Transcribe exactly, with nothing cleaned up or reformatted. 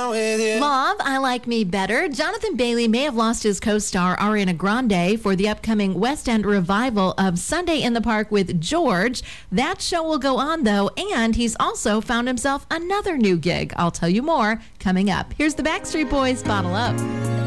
down with you. Love, I Like Me Better. Jonathan Bailey may have lost his co-star Ariana Grande for the upcoming West End revival of Sunday in the Park with George. That show will go on, though, and he's also found himself another new gig. I'll tell you more coming up. Here's the Backstreet Boys, Bottle Up.